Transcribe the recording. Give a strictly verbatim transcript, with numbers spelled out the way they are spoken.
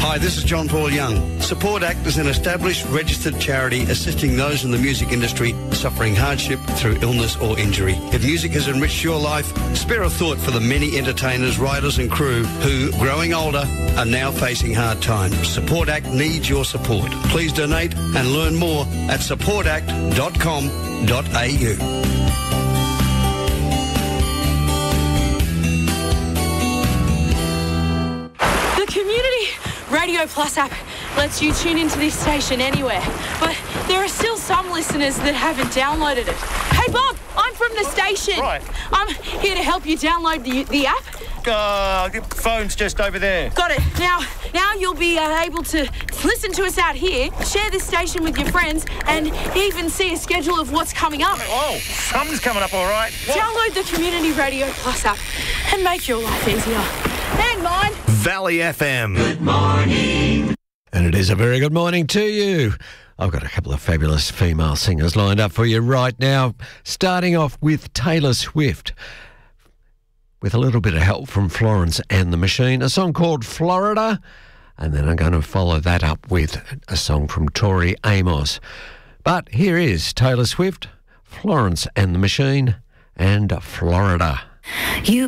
Hi, this is John Paul Young. Support Act is an established registered charity assisting those in the music industry suffering hardship through illness or injury. If music has enriched your life, spare a thought for the many entertainers, writers and crew who, growing older, are now facing hard times. Support Act needs your support. Please donate and learn more at support act dot com dot a u. The Community Radio Plus app lets you tune into this station anywhere, but there are still some listeners that haven't downloaded it. Hey Bob, I'm from the station. Right. I'm here to help you download the the app. Uh, the phone's just over there. Got it. Now, now you'll be uh, able to listen to us out here, share this station with your friends, and even see a schedule of what's coming up. Oh, something's coming up all right. What? Download the Community Radio Plus app and make your life easier. And mine. Valley F M. Good morning. And it is a very good morning to you. I've got a couple of fabulous female singers lined up for you right now, starting off with Taylor Swift, with a little bit of help from Florence and the Machine, a song called Florida, and then I'm going to follow that up with a song from Tori Amos. But here is Taylor Swift, Florence and the Machine, and Florida. You